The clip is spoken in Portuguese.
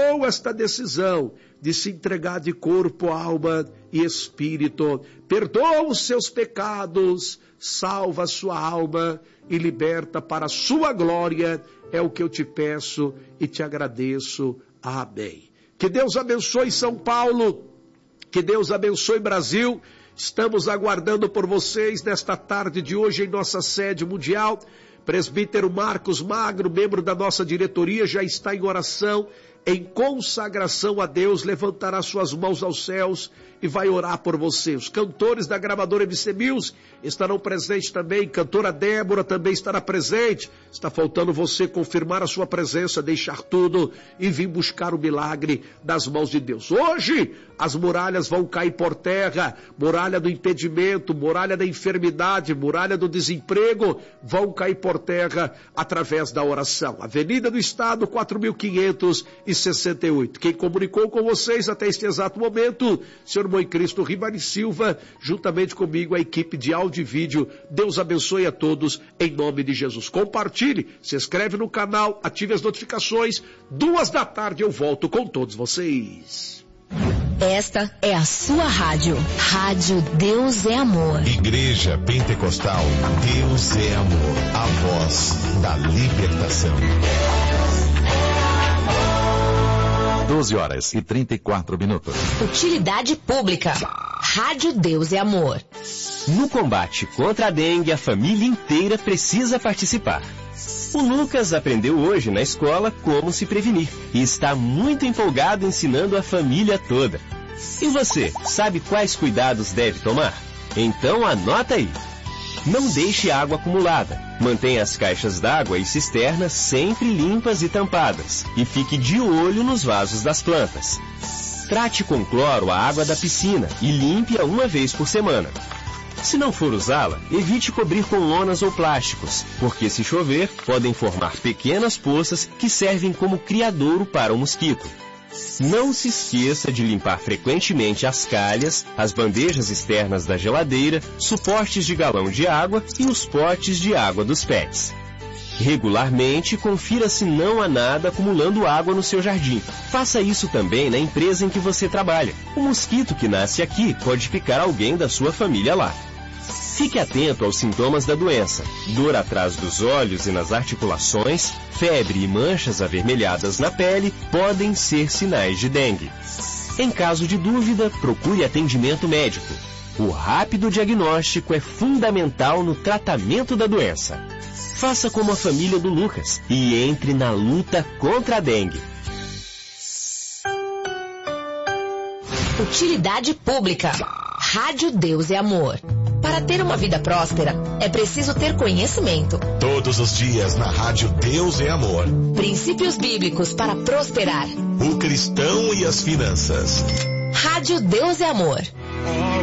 tomou esta decisão de se entregar de corpo, alma e espírito, perdoa os seus pecados, salva a sua alma e liberta para a sua glória, é o que eu te peço e te agradeço. Amém. Que Deus abençoe São Paulo, que Deus abençoe Brasil. Estamos aguardando por vocês nesta tarde de hoje em nossa sede mundial. Presbítero Marcos Magro, membro da nossa diretoria, já está em oração, em consagração a Deus, levantará suas mãos aos céus e vai orar por você. Os cantores da gravadora MC Music estarão presentes também, cantora Débora também estará presente. Está faltando você confirmar a sua presença, deixar tudo e vir buscar o milagre das mãos de Deus. Hoje as muralhas vão cair por terra, muralha do impedimento, muralha da enfermidade, muralha do desemprego, vão cair por terra através da oração. Avenida do Estado, 4.568. Quem comunicou com vocês até este exato momento, Senhor Mãe Cristo Ribari Silva, juntamente comigo a equipe de áudio e vídeo. Deus abençoe a todos em nome de Jesus. Compartilhe, se inscreve no canal, ative as notificações. 14h eu volto com todos vocês. Esta é a sua rádio. Rádio Deus é Amor. Igreja Pentecostal Deus é Amor. A voz da libertação. 12h34. Utilidade pública. Rádio Deus é Amor. No combate contra a dengue, a família inteira precisa participar. O Lucas aprendeu hoje na escola como se prevenir e está muito empolgado ensinando a família toda. E você, sabe quais cuidados deve tomar? Então anota aí. Não deixe água acumulada. Mantenha as caixas d'água e cisternas sempre limpas e tampadas. E fique de olho nos vasos das plantas. Trate com cloro a água da piscina e limpe-a uma vez por semana. Se não for usá-la, evite cobrir com lonas ou plásticos, porque se chover, podem formar pequenas poças que servem como criadouro para o mosquito. Não se esqueça de limpar frequentemente as calhas, as bandejas externas da geladeira, suportes de galão de água e os potes de água dos pets. Regularmente, confira se não há nada acumulando água no seu jardim. Faça isso também na empresa em que você trabalha. O mosquito que nasce aqui pode picar alguém da sua família lá. Fique atento aos sintomas da doença. Dor atrás dos olhos e nas articulações, febre e manchas avermelhadas na pele podem ser sinais de dengue. Em caso de dúvida, procure atendimento médico. O rápido diagnóstico é fundamental no tratamento da doença. Faça como a família do Lucas e entre na luta contra a dengue. Utilidade pública. Rádio Deus é Amor. Para ter uma vida próspera, é preciso ter conhecimento. Todos os dias na Rádio Deus é Amor. Princípios bíblicos para prosperar. O cristão e as finanças. Rádio Deus é Amor.